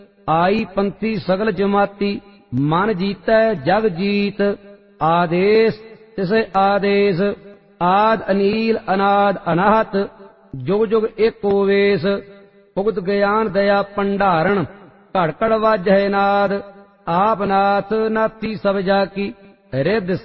आई पंथी सगल जमाती, मन जीतै जग जीत। आदेश तिसे आदेश, आद अनील अनाद अनाहत, जुग जुग एक वेश। भुगत ज्ञान दया भंडारण, घड़ घड़ वाजै नाद। आप नाथ नाथी सब जाकी, रिद